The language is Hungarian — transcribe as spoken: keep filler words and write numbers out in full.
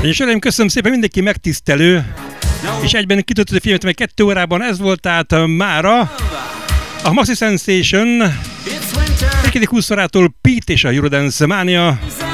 És öreim, köszönöm szépen, mindenki megtisztelő, és egyben kitöltött a filmet, meg kettő órában ez volt, tehát mára a Maxi Sensation, húsz órától Pete és a Eurodance Mania,